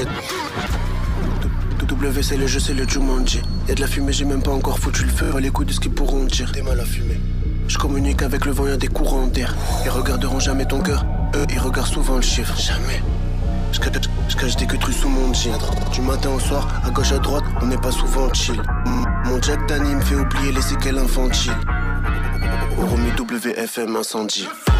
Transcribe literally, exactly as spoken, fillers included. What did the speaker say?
j'ai... W c'est le jeu, c'est le Jumanji. Y'a de la fumée, j'ai même pas encore foutu le feu. Pas les coups de ce qu'ils pourront dire. T'es mal à fumer. Je communique avec le vent, y'a des courants d'air. Ils regarderont jamais ton cœur. Eux, ils regardent souvent le chiffre. Jamais. Je cache, je cache des queues sous mon jean. Du matin au soir, à gauche à droite, on n'est pas souvent chill. Mon Jack Danny me fait oublier les séquelles infantiles. Oromi W F M incendie.